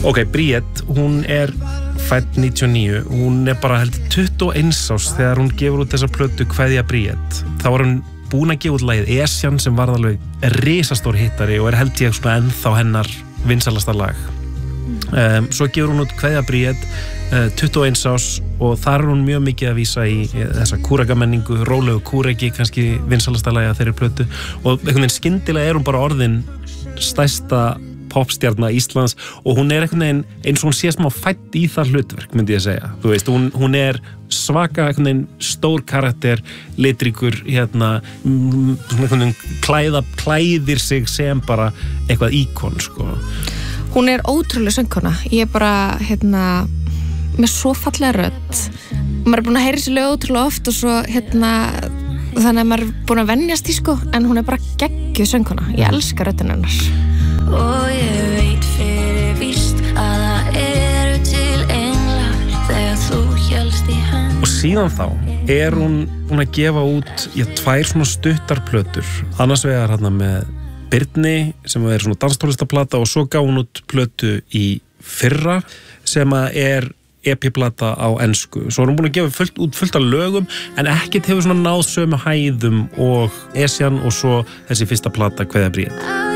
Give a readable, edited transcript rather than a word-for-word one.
Ok, Bríet, hún fædd 99, hún bara held 21 árs þegar hún gefur út þessa plötu Kveðja Bríet. Þá var hún búin að gefa út lagið Esjan sem var alveg risastór hittari og held ég svona ennþá hennar vinsalasta lag. Svo gefur hún út Kveðja Bríet 21 árs og þar hún mjög mikið að vísa í þessa kúrekamenningu, rólegu kúreki, kannski vinsalasta lagið að þeirri plötu og einhvern veginn skyndilega hún bara orðin stærsta popstjarna Íslands og hún einhvern veginn eins og hún sé smá fædd í það hlutverk, myndi ég segja. Þú veist, hún svaka einhvern veginn stór karakter, litríkur, svona einhvern veginn klæðir sig sem bara eitthvað íkon, sko. Hún ótrúlega söngkona. Ég bara, með svo fallega rödd. Maður búin að heyra þessi lög ótrúlega oft og svo, þannig að maður búin að venjast í, sko, en hún bara geggjuð söngkona. Ég elska röddina hennar. Og ég veit fyrir víst að það eru til englar þegar þú hélst í hönd. Og síðan þá hún búin að gefa út 2 svona stuttar plötur. Annars vegar hérna með Birni sem svona danstónlistaplata og svo gaf hún út plötu í fyrra sem EP-plata á ensku. Svo hún búin að gefa fullt af lögum en ekkert hefur svona náð sömu hæðum og Esjan og svo þessi fyrsta plata Kveðja Bríet.